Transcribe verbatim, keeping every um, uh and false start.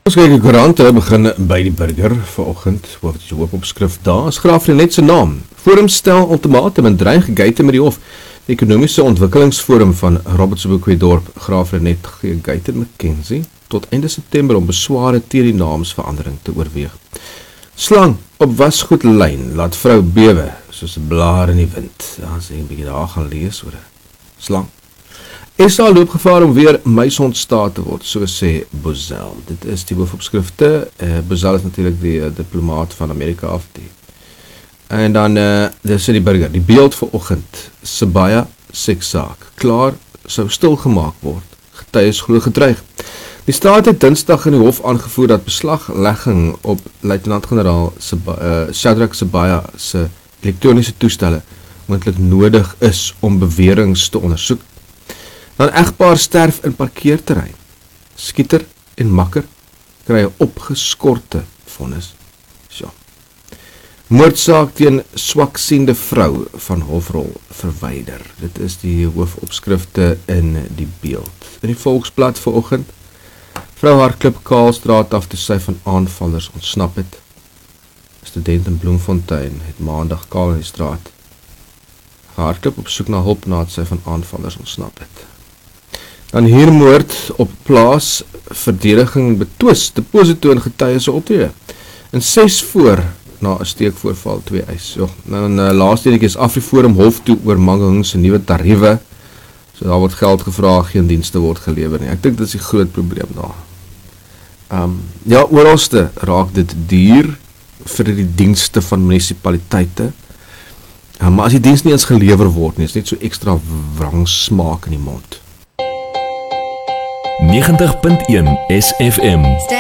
Ons kyk die koerante begin by die burger vanoggend, word jy hoop opskrif daar, is Graaf Reinet se naam. Forum stel ultimatum en dreig geite met die hof. Die ekonomiese ontwikkelingsforum van Robert Sobukwe-Dorp, Graaf Reinet gee Guyton McKenzie tot einde September om besware teen die naamsverandering te oorweeg. Slang op wasgoedlyn laat vrou bewe, soos 'n blaar in die wind. Ja, as jy 'n bietjie daar gaan lees oor 'n slang. S A loop gevaar om weer muisondstaat te word, so sê Bozel. Dit is die hoofopskrifte. Uh, Bozel is natuurlijk die uh, diplomaat van Amerika af. Die. En dan, uh, dis in die burger, die beeld vanoggend, Sibaya seksaak, klaar, sou stilgemaak word, getuies glo gedreig. Die staat het dinsdag in die hof aangevoer dat beslaglegging op luitenant-generaal uh, Shadrack Sibaya se elektroniese toestelle moontlik nodig is om beweringe te ondersoek. Dan egpaar sterf in parkeerterrein. Skieter en makker kry 'n opgeskorte vonnis. So. Moordsaak teen swaksiende vrou van hofrol verwyder. Dit is die hoofopskrifte in die beeld. In die Volksblad vanoggend. Vrou hardklip Kaalstraat af toe sy van aanvallers ontsnap het. Student in Bloemfontein het maandag kaal in die straat. Hardklip op soek na hulp nadat sy van aanvallers ontsnap het. Dan hier moord op plaas, verdediging betwis, deposito en getuies optrede. En ses voor na 'n steekvoorval, twee eis. Jo, dan uh, laaste enetjie is Afriforum hof toe oor Mangaung se nuwe tariewe. So daar word geld gevra, geen dienste word gelewer nie. Ek dink dit is die groot probleem daar. Um, ja, oralste raak dit duur vir die dienste van munisipaliteite. Um, maar as die diens nie eens gelewer word nie, is net so ekstra wrang smaak in die mond. negentig punt een S F M